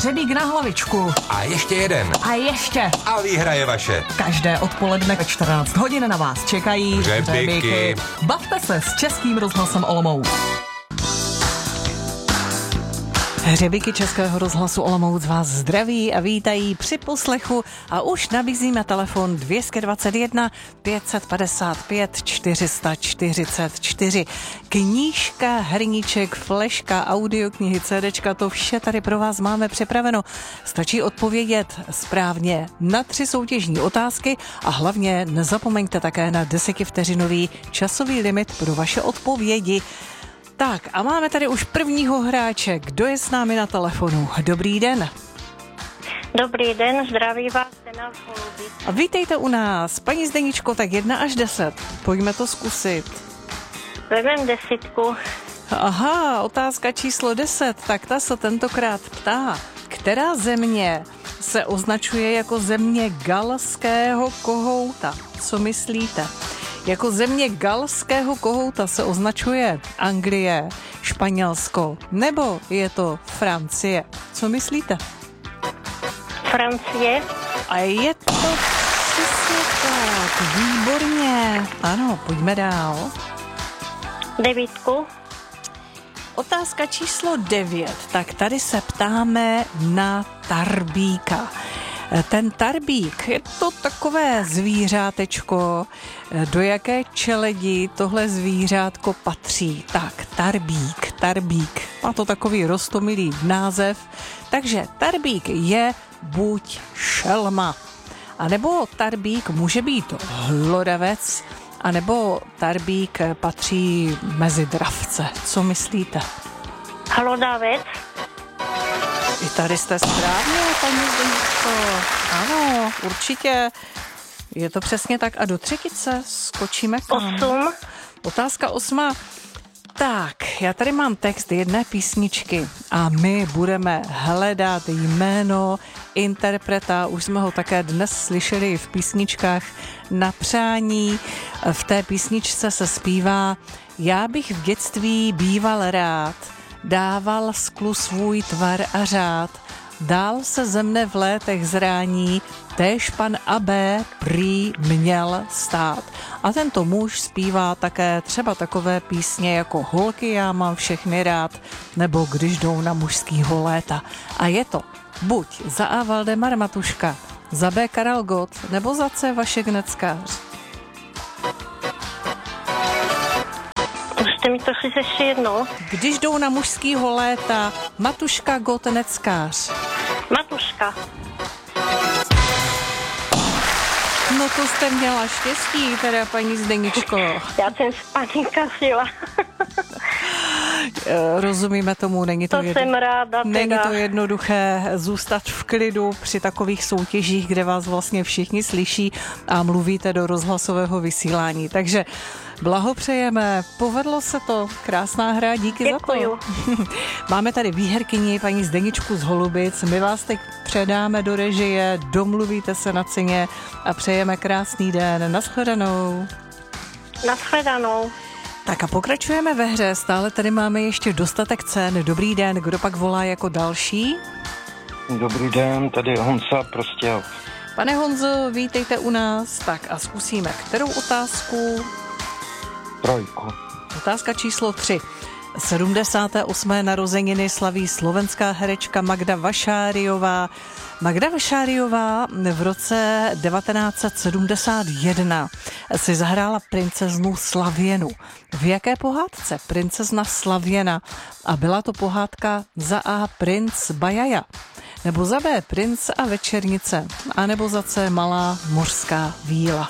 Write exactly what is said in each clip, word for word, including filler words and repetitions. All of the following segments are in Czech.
hřebík na hlavičku. A ještě jeden. A ještě. A výhra je vaše. Každé odpoledne ve čtrnáct hodin na vás čekají hřebíky. Bavte se s Českým rozhlasem Olomouc. Hřebíky Českého rozhlasu Olomouc vás zdraví a vítají při poslechu a už nabízíme telefon dvě dvacet jedna pět set padesát pět čtyři sta čtyřicet čtyři. Knížka, hrníček, fleška, audioknihy, CDčka, to vše tady pro vás máme připraveno. Stačí odpovědět správně na tři soutěžní otázky a hlavně nezapomeňte také na desetivteřinový časový limit pro vaše odpovědi. Tak a máme tady už prvního hráče. Kdo je s námi na telefonu? Dobrý den. Dobrý den, zdraví vás Zdena z Holubic. A vítejte u nás. Paní Zdeničko, tak jedna až deset. Pojďme to zkusit. Vemem desítku. Aha, otázka číslo deset. Tak ta se tentokrát ptá, která země se označuje jako země galského kohouta? Co myslíte? Jako země galského kohouta se označuje Anglie, Španělsko, nebo je to Francie? Co myslíte? Francie. A je to přesně tak, výborně. Ano, pojďme dál. Devítku. Otázka číslo devět. Tak tady se ptáme na tarbíka. Ten tarbík, je to takové zvířátečko, do jaké čeledi tohle zvířátko patří. Tak, tarbík, tarbík, má to takový roztomilý název, takže tarbík je buď šelma, anebo tarbík může být hlodavec, anebo tarbík patří mezi dravce. Co myslíte? Hlodavec. I tady jste správně, paní Zdeničko. Ano, určitě. Je to přesně tak. A do třetice skočíme kam? Osm. Otázka osma. Tak, já tady mám text jedné písničky a my budeme hledat jméno interpreta. Už jsme ho také dnes slyšeli v písničkách Na přání. V té písničce se zpívá: Já bych v dětství býval rád, dával sklu svůj tvar a řád, dál se ze mne v létech zrání, též pan A B prý měl stát. A tento muž zpívá také třeba takové písně jako Holky já mám všechny rád, nebo Když jdou na mužskýho léta. A je to buď za A Valdemar Matuška, za B Karel Gott, nebo za C Vašek Neckář. Můžete mi to říct ještě jednou? Když jdou na mužskýho léta, Matuška, Gott, Neckář. Matuška. No to jste měla štěstí, teda paní Zdeničko. Já jsem spanikasila. Rozumíme tomu, není to, to jedno... jsem ráda. Není teda. to jednoduché zůstat v klidu při takových soutěžích, kde vás vlastně všichni slyší a mluvíte do rozhlasového vysílání. Takže blahopřejeme, povedlo se to, krásná hra, díky Děkuju. za to. Máme tady výherkyni paní Zdeničku z Holubic, my vás teď předáme do režie, domluvíte se na ceně a přejeme krásný den. Nashledanou. Nashledanou. Tak a pokračujeme ve hře, stále tady máme ještě dostatek cen. Dobrý den, kdo pak volá jako další? Dobrý den, tady Honza Prostějov. Pane Honzo, vítejte u nás. Tak a zkusíme, kterou otázku? Trojku. Otázka číslo tři. sedmdesáté osmé narozeniny slaví slovenská herečka Magda Vašáriová. Magda Vašáriová v roce devatenáct set sedmdesát jedna si zahrála princeznu Slavěnu. V jaké pohádce princezna Slavěna? A byla to pohádka za A Princ Bajaja, nebo za B Princ a večernice, a nebo za C Malá mořská víla.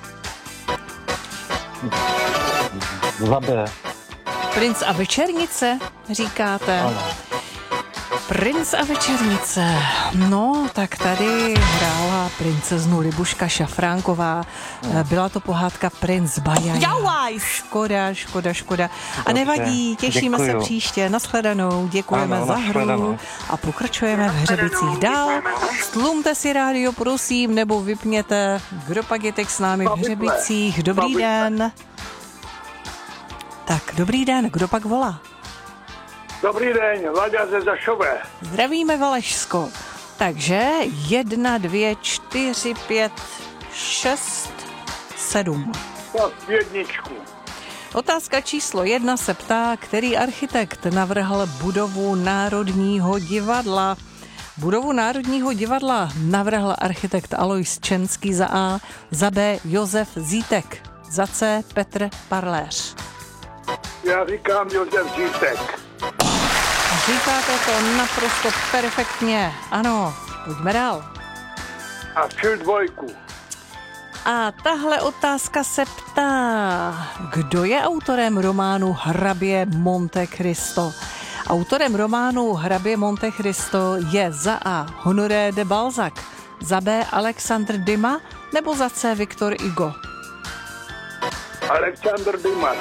Za B. Princ a večernice, říkáte? Ano. Princ a večernice. No, tak tady hrála princeznu Libuška Šafránková. Byla to pohádka Princ Bajaja. Jauaj! Škoda, škoda, škoda. A nevadí, těšíme Děkuju. se příště. Nashledanou, děkujeme Ano, za hru nashledanou. a pokračujeme v hřebicích dál. Stlumte si rádio, prosím, nebo vypněte. Kdo pak je teď s námi v hřebicích? Dobrý den. Tak, dobrý den, kdo pak volá? Dobrý den, Láďa ze Zašové. Zdravíme, Valašsko. Takže jedna, dvě, čtyři, pět, šest, sedm. Tak jedničku. Otázka číslo jedna se ptá, který architekt navrhl budovu Národního divadla. Budovu Národního divadla navrhl architekt Alois Čenský za A, za B Josef Zítek, za C Petr Parléř. Já říkám Josef Zítek. Říkáte to naprosto perfektně. Ano, pojďme dál. A přil dvojku. A tahle otázka se ptá, kdo je autorem románu Hrabě Monte Cristo? Autorem románu Hrabě Monte Cristo je za A Honoré de Balzac, za B Alexandr Dumas nebo za C Victor Hugo? Alexandr Dumas.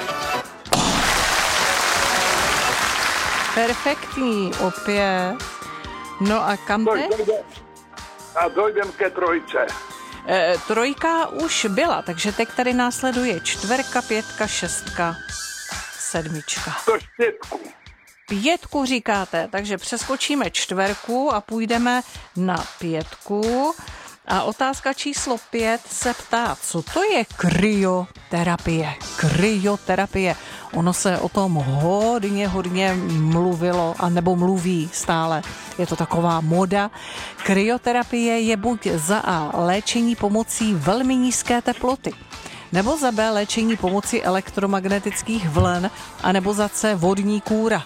Perfektní opět. No a kam teď? A dojdem ke trojce. E, trojka už byla, takže teď tady následuje čtverka, pětka, šestka, sedmička. To štětku. Pětku říkáte, takže přeskočíme čtverku a půjdeme na pětku. A otázka číslo pět se ptá, co to je kryoterapie? Kryoterapie. Ono se o tom hodně, hodně mluvilo, anebo mluví stále. Je to taková moda. Kryoterapie je buď za A léčení pomocí velmi nízké teploty, nebo za B léčení pomocí elektromagnetických vln, anebo za C vodní kůra.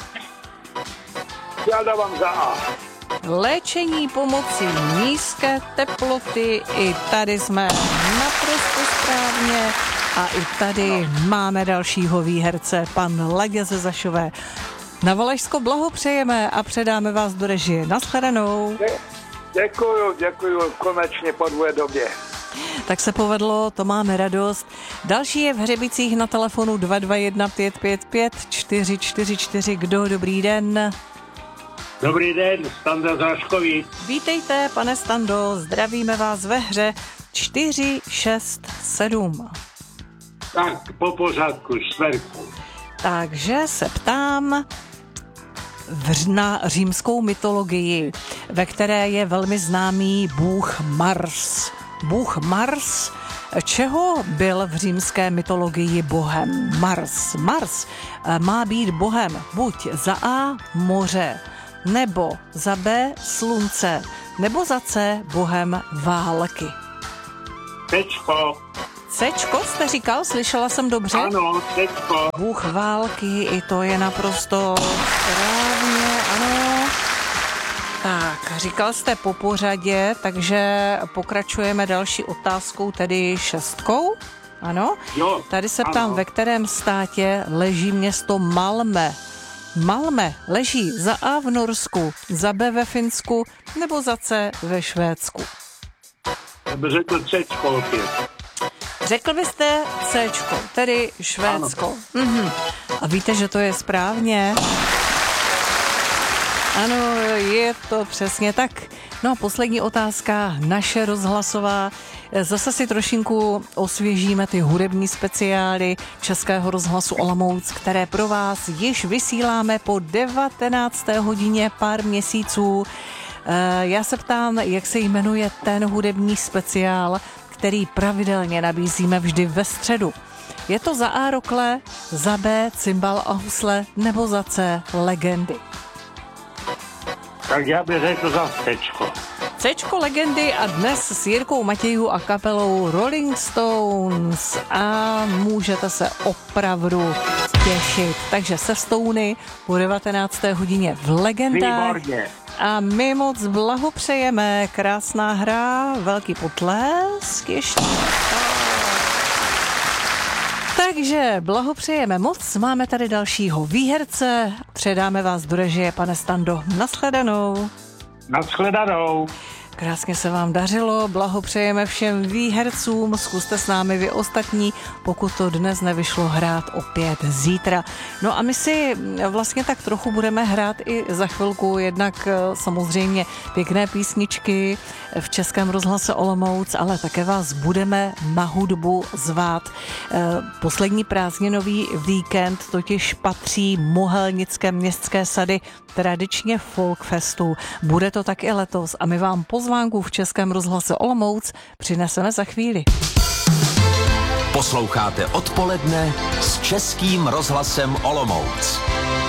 Já dávám za A. Léčení pomocí nízké teploty, i tady jsme naprosto správně a i tady máme dalšího výherce, pan Láďa ze Zašové. Na Valašsko blahopřejeme a předáme vás do režie. Naschledanou. Děkuju, děkuju, konečně po dvě době. Tak se povedlo, to máme radost. Další je v Hřebicích na telefonu dva dva jedna pět pět pět čtyři čtyři čtyři. Kdo? Dobrý den. Dobrý den, Standa z Raškovic. Vítejte, pane Stando, zdravíme vás ve hře čtyři šest sedm. Tak, po pořádku, čtvrtku. Takže se ptám na římskou mytologii, ve které je velmi známý bůh Mars. Bůh Mars, čeho byl v římské mytologii bohem? Mars. Mars má být bohem buď za A moře, nebo za B slunce, nebo za C bohem války. Tečko. Cčko jste říkal, slyšela jsem dobře? Ano, tečko. Bůh války, i to je naprosto správně, ano. Tak, říkal jste po pořadě, takže pokračujeme další otázkou, tedy šestkou. Ano? Jo, Tady se ptám, ano. ve kterém státě leží město Malmö? Malmö leží za A v Norsku, za B ve Finsku nebo za C ve Švédsku? Já bych řekl tečko opět. Řekl byste Cčko, tedy Švédsko. Mhm. A víte, že to je správně? Ano, je to přesně tak. No a poslední otázka, naše rozhlasová. Zase si trošinku osvěžíme ty hudební speciály Českého rozhlasu Olomouc, které pro vás již vysíláme po devatenácté hodině pár měsíců. Já se ptám, jak se jmenuje ten hudební speciál, který pravidelně nabízíme vždy ve středu. Je to za A rokle, za B cymbal a husle nebo za C legendy? Tak já bych řekl za tečko. Cčko legendy a dnes s Jirkou Matějů a kapelou Rolling Stones a můžete se opravdu těšit. Takže se Stony po devatenácté hodině v legendách. Výborně. A my moc blahopřejeme. Krásná hra, velký potlesk ještě. Takže blahopřejeme moc. Máme tady dalšího výherce. Předáme vás do režie, pane Stando. Naschledanou. Naschledanou. Krásně se vám dařilo, blahopřejeme všem výhercům, zkuste s námi vy ostatní, pokud to dnes nevyšlo, hrát opět zítra. No a my si vlastně tak trochu budeme hrát i za chvilku, jednak samozřejmě pěkné písničky v Českém rozhlase Olomouc, ale také vás budeme na hudbu zvát. Poslední prázdninový víkend totiž patří Mohelnické městské sady tradičně Folkfestu. Bude to tak i letos a my vám pozvánku v Českém rozhlase Olomouc přineseme za chvíli. Posloucháte Odpoledne s Českým rozhlasem Olomouc.